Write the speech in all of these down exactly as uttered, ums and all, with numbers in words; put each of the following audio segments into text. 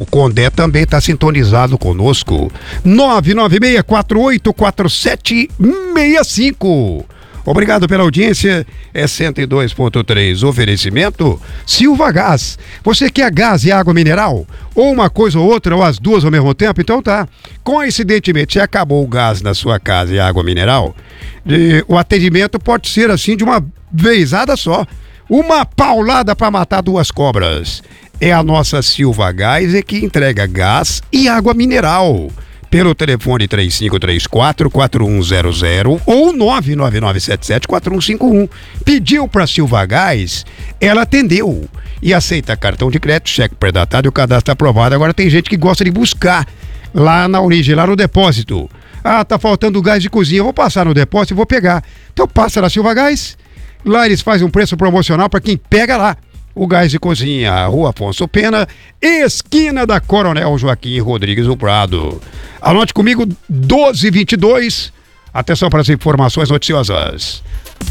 Condé também está sintonizado conosco. nove nove seis quatro oito quatro sete seis cinco. Obrigado pela audiência. É cento e dois ponto três. Oferecimento Silva Gás. Você quer gás e água mineral? Ou uma coisa ou outra, ou as duas ao mesmo tempo? Então tá. Coincidentemente, se acabou o gás na sua casa e a água mineral, e o atendimento pode ser assim de uma vezada só. Uma paulada para matar duas cobras. É a nossa Silva Gás é que entrega gás e água mineral. Pelo telefone três cinco três quatro, quatro um zero zero ou nove nove nove sete sete quatro um cinco um. Pediu para Silva Gás, ela atendeu. E aceita cartão de crédito, cheque pré-datado e o cadastro aprovado. Agora tem gente que gosta de buscar lá na origem, lá no depósito. Ah, tá faltando gás de cozinha, eu vou passar no depósito e vou pegar. Então passa na Silva Gás. Lá eles fazem um preço promocional para quem pega lá. O gás de cozinha, Rua Afonso Pena, esquina da Coronel Joaquim Rodrigues do Prado. Anote comigo, doze vinte e dois. Atenção para as informações noticiosas.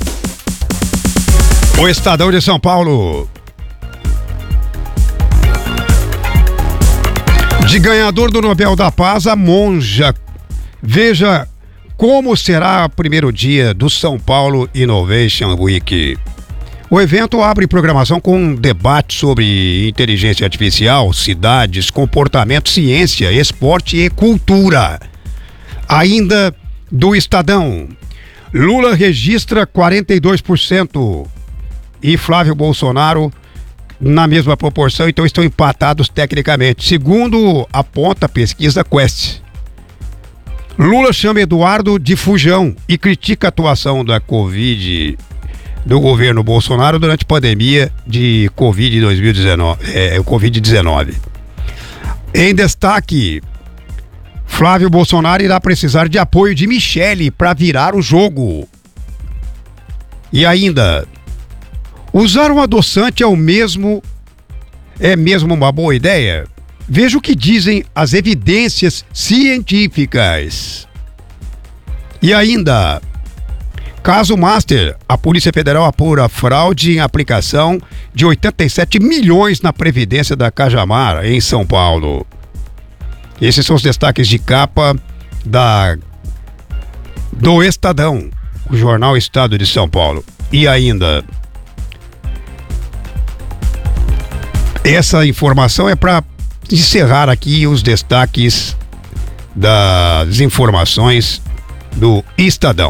O Estadão de São Paulo. De ganhador do Nobel da Paz, a monja. Veja como será o primeiro dia do São Paulo Innovation Week. O evento abre programação com um debate sobre inteligência artificial, cidades, comportamento, ciência, esporte e cultura. Ainda do Estadão, Lula registra quarenta e dois por cento e Flávio Bolsonaro na mesma proporção, então estão empatados tecnicamente, segundo aponta a pesquisa Quest. Lula chama Eduardo de fujão e critica a atuação da Covid do governo Bolsonaro durante a pandemia de Covid dois mil e dezenove, é, Covid dezenove. Em destaque, Flávio Bolsonaro irá precisar de apoio de Michele para virar o jogo. E ainda, usar um adoçante é o mesmo, é mesmo uma boa ideia? Veja o que dizem as evidências científicas. E ainda, caso Master, a Polícia Federal apura fraude em aplicação de oitenta e sete milhões na Previdência da Cajamar, em São Paulo. Esses são os destaques de capa da do Estadão, o jornal Estado de São Paulo. E ainda, essa informação é para encerrar aqui os destaques das informações do Estadão.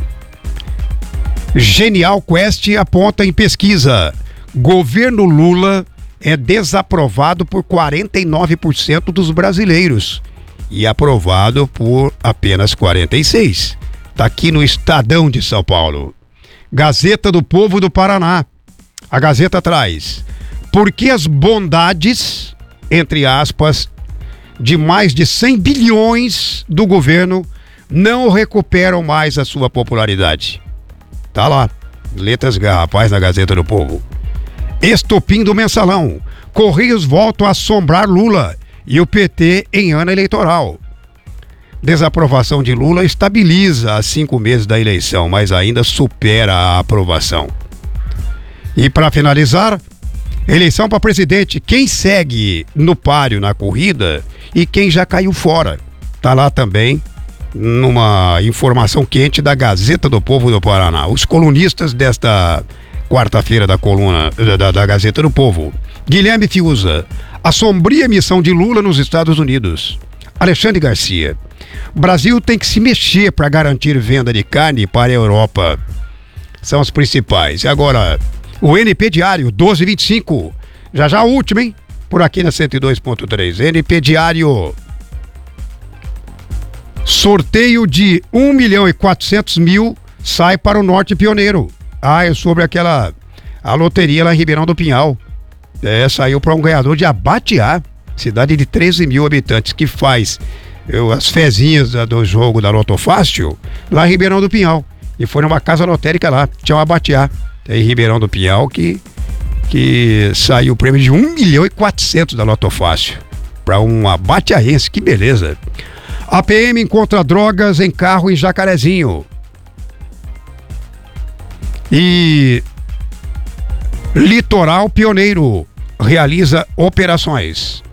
Genial Quest aponta em pesquisa: governo Lula é desaprovado por quarenta e nove por cento dos brasileiros e aprovado por apenas quarenta e seis por cento. Está aqui no Estadão de São Paulo. Gazeta do Povo do Paraná. A Gazeta traz: por que as bondades, entre aspas, de mais de cem bilhões do governo não recuperam mais a sua popularidade? Tá lá, letras garrafais na Gazeta do Povo. Estopim do Mensalão: Correios voltam a assombrar Lula e o P T em ano eleitoral. Desaprovação de Lula estabiliza a cinco meses da eleição, mas ainda supera a aprovação. E para finalizar, eleição para presidente: quem segue no páreo na corrida e quem já caiu fora. Tá lá também numa informação quente da Gazeta do Povo do Paraná. Os colunistas desta quarta-feira da coluna da, da Gazeta do Povo: Guilherme Fiuza, a sombria missão de Lula nos Estados Unidos. Alexandre Garcia: Brasil tem que se mexer para garantir venda de carne para a Europa. São os principais. E agora, o N P Diário, doze vinte e cinco. Já já a última, hein? Por aqui na cento e dois ponto três. N P Diário. Sorteio de um milhão e quatrocentos mil sai para o Norte Pioneiro. Ah, é sobre aquela a loteria lá em Ribeirão do Pinhal. É, saiu para um ganhador de Abatiá, cidade de treze mil habitantes, que faz eu, as fezinhas do jogo da Loto Fácil lá em Ribeirão do Pinhal. E foi numa casa lotérica lá, tinha um Abatiá, em Ribeirão do Pinhal, que, que saiu o prêmio de um milhão e quatrocentos da Loto Fácil para um abatiaense. Que beleza. A P M encontra drogas em carro em Jacarezinho. E Litoral Pioneiro realiza operações.